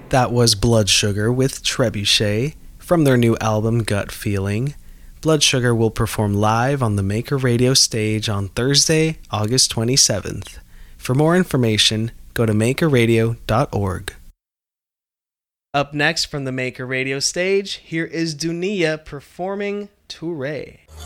That was Blood Sugar with Trebuchet from their new album Gut Feeling. Blood Sugar will perform live on the Maker Radio stage on Thursday, August 27th. For more information, go to makerradio.org. Up next from the Maker Radio stage, here is Dunia performing Touré.